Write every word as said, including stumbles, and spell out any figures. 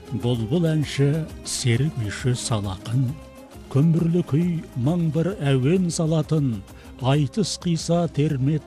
Бұлбұл әнші серік күйші салақын, көмірлі күй мың бір әуен салатын, айтыс қиса термет